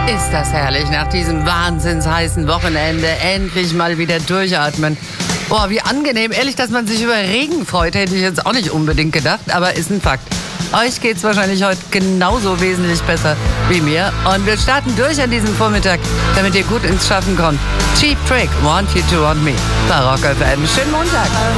Ist das herrlich, nach diesem wahnsinnsheißen Wochenende endlich mal wieder durchatmen. Boah, wie angenehm. Ehrlich, dass man sich über Regen freut, hätte ich jetzt auch nicht unbedingt gedacht, aber ist ein Fakt. Euch geht's wahrscheinlich heute genauso wesentlich besser wie mir. Und wir starten durch an diesem Vormittag, damit ihr gut ins Schaffen kommt. Cheap Trick, Want You to Want Me. Bei Rock FM. Schönen Montag.